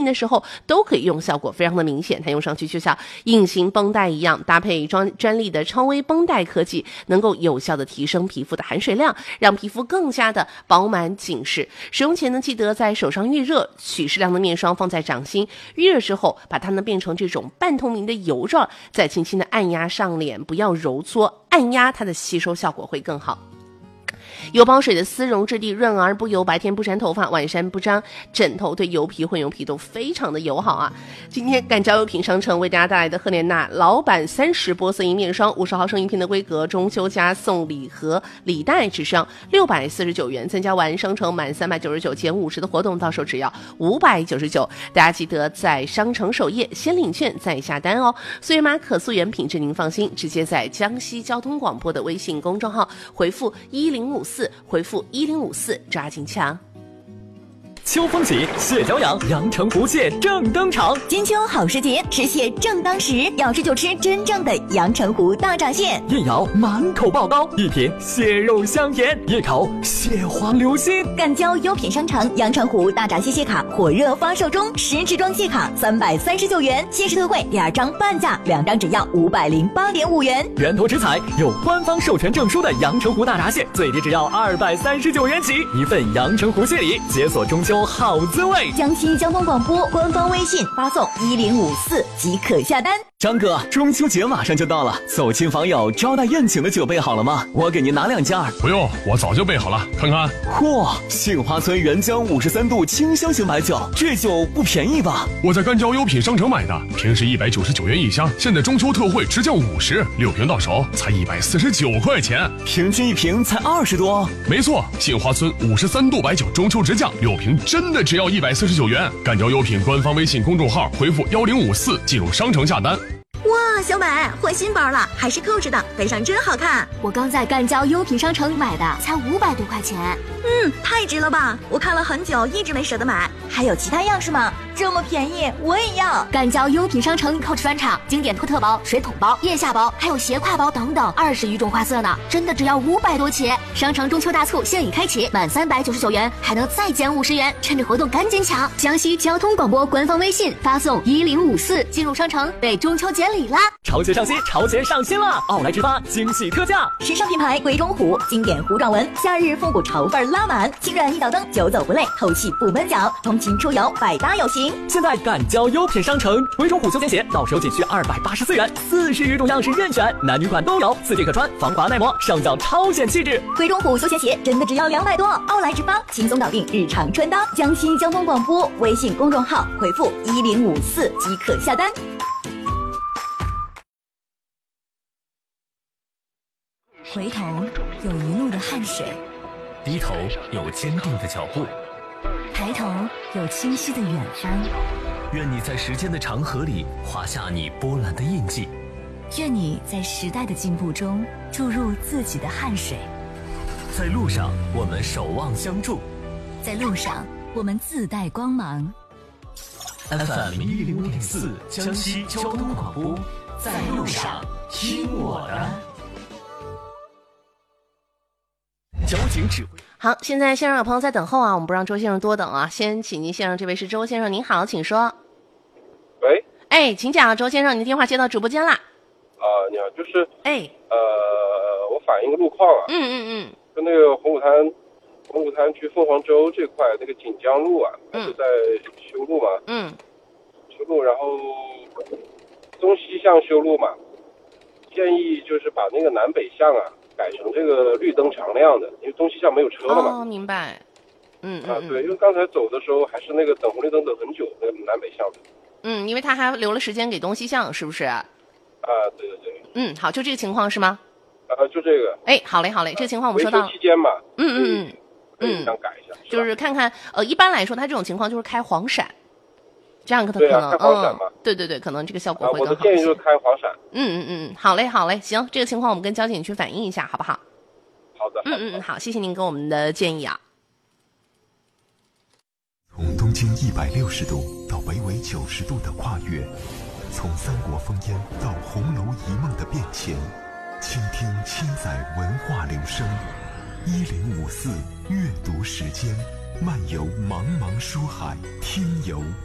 的时候都可以用，效果非常的明显。它用上去就像隐形绷带一样，搭配专利的超微绷带科技，能够有效的提升皮肤的含水量，让皮肤更加的饱满紧实。使用前呢，记得在手上预热，取适量的面霜放在掌心，预热之后把它呢变成这种半透明的油状，再轻轻的按压上脸，不要揉搓，按压它的吸收效果会更好。油保水的丝绒质地润而不油，白天不粘头发，晚上不张枕头，对油皮混油皮都非常的友好啊。今天感召优品商城为大家带来的赫莲娜老版30波色银面霜50毫升一瓶的规格，中秋加送礼盒礼袋只上649元，参加完商城满399减50的活动，到手只要599。大家记得在商城首页先领券再下单哦。溯源码可溯源，品质您放心，直接在江西交通广播的微信公众号回复1054，回复1054，抓紧抢。 秋风起，蟹脚痒，阳澄湖蟹正登场。 金秋好时节，吃蟹正当时，要吃就吃真正的阳澄湖大闸蟹。 一咬满口爆膏，一品蟹肉香甜，一口蟹黄流心。 赣胶优品商城阳澄湖大闸蟹蟹卡火热发售中，10支装蟹卡339元，限时特惠，2张半价，2张只要508.5元。 源头直采，有官方授权证书的阳澄湖大闸蟹，最低只要239元起，一份阳澄湖蟹礼，解锁中秋好滋味。 江西交通广播官方微信发送1054即可下单。 张哥，中秋节马上就到了，走亲访友、招待宴请的酒备好了吗？我给您拿2件。 不用，我早就备好了，看看。 嚯，杏花村原浆53度清香型白酒，这酒不便宜吧？ 我在赣胶优品商城买的，平时199元一箱，现在中秋特惠直降50，6瓶到手才149块钱， 平均一瓶才20多。 没错，杏花村53度白酒中秋直降，6瓶真的只要149元。赣胶优品官方微信公众号回复1054进入商城下单。 哇，小美换新包了，还是扣着的，背上真好看。 我刚在赣胶优品商城买的，才500多块钱。 太值了吧！我看了很久，一直没舍得买。还有其他样式吗？这么便宜，我也要。 赣胶优品商城扣着专场，经典托特包、水桶包、腋下包，还有斜挎包等等，20余种花色呢，真的只要500多起。商城中秋大促现已开启，满399元还能再减50元，趁着活动赶紧抢！江西交通广播官方微信发送1054进入商城，备中秋节礼啦！ 潮节上新，潮节上新了！奥莱直发惊喜特价， 时尚品牌鬼冢虎经典糊状纹，夏日复古潮范拉满，轻软一脚蹬，久走不累，透气不闷脚，通勤出游百搭有型。 现在赣胶优品商城，鬼冢虎休闲鞋到手仅需284元，40余种样式任选，男女款都有，4季可穿，防滑耐磨，上脚超显气质。 鬼冢虎休闲鞋真的只要200多，奥莱直发轻松搞定日常穿搭。江西交通广播微信公众号回复1054即可下单。 回头有一路的汗水， 低头有坚定的脚步， 抬头有清晰的远方。 愿你在时间的长河里划下你波澜的印记， 愿你在时代的进步中注入自己的汗水。 在路上我们守望相助， 在路上我们自带光芒。 FM105.4 江西交通广播，在路上听我的。 交警指挥。 好，现在线上有朋友在等候啊，我们不让周先生多等啊，先请您线上这位是周先生，您好，请说。 喂， 哎，请讲，周先生，您的电话接到直播间啦。 你好，就是我反映个路况啊。就那个红谷滩去凤凰洲这块那个锦江路啊，它是在修路嘛。修路，然后东西向修路嘛，建议就是把那个南北向啊改成这个绿灯常亮的，因为东西向没有车了嘛。 哦，明白。 对，因为刚才走的时候还是那个等红绿灯等很久，那个南北向的。 因为他还留了时间给东西向，是不是？ 对对对。 好，就这个情况是吗？ 就这个。 哎，好嘞，这个情况我们说到维修期间嘛。想改一下。 就是看看，一般来说，他这种情况就是开黄闪，这样可能开黄闪嘛。 对，可能这个效果会更好。 我的建议就是开黄闪。 好嘞，行，这个情况我们跟交警去反映一下，好不好？ 好的。 好，谢谢您给我们的建议啊。 从东经160度到北纬90度的跨越，从三国烽烟到红楼一梦的变迁，倾听千载文化流声。1054阅读时间，漫游茫茫书海，听游